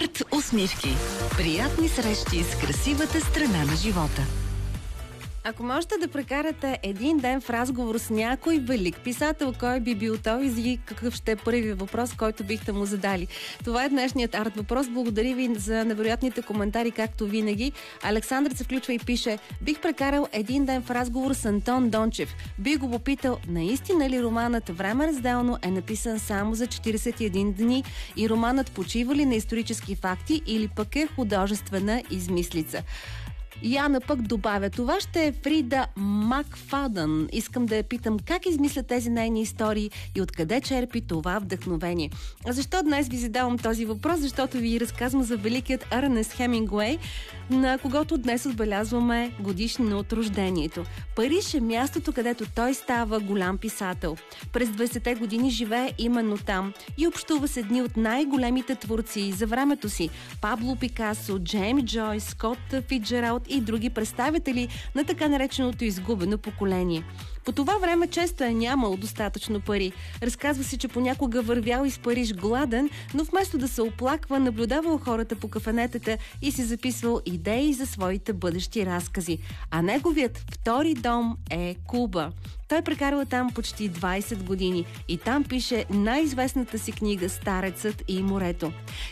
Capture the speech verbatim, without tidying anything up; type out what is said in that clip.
Арт усмивки. Приятни срещи с красивата страна на живота. Ако можете да прекарате един ден в разговор с някой велик писател, кой би бил той и какъв ще е първият въпрос, който бихте му задали? Това е днешният арт въпрос. Благодаря ви за невероятните коментари, както винаги. Александър се включва и пише: бих прекарал един ден в разговор с Антон Дончев. Би го попитал, наистина ли романът "Време разделно" е написан само за четиридесет и един дни и романът почива ли на исторически факти или пък е художествена измислица? Яна пък добавя: това ще е Фрида Макфадън. Искам да я питам как измисля тези нейни истории и откъде черпи това вдъхновение. А защо днес ви задавам този въпрос? Защото ви разказвам за великият Ернест Хемингуей, на когото днес отбелязваме годишнина от рождението. Париж е мястото, където той става голям писател. През двайсетте години живее именно там и общува с едни от най-големите творци за времето си: Пабло Пикасо, Джеймс Джойс, Скот Фицджералд и други представители на така нареченото изгубено поколение. По това време често е нямал достатъчно пари. Разказва се, че понякога вървял из Париж гладен, но вместо да се оплаква, наблюдавал хората по кафенетата и си записвал идеи за своите бъдещи разкази. А неговият втори дом е Куба. Той прекарва там почти двайсет години и там пише най-известната си книга "Старецът и морето".